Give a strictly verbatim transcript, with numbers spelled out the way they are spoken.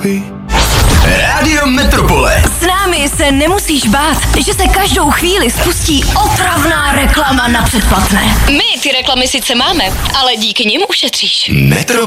happy. Rádio Metropole. S námi se nemusíš bát, že se každou chvíli spustí otravná reklama na předplatné. My ty reklamy sice máme, ale díky nim ušetříš. Metro